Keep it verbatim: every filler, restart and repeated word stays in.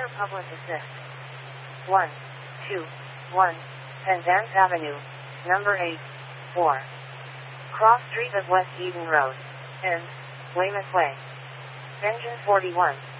Fire Public Assist. one two one Penzance Avenue, number eight four. Cross Street of West Eden Road, and Weymouth Way. Engine forty-one.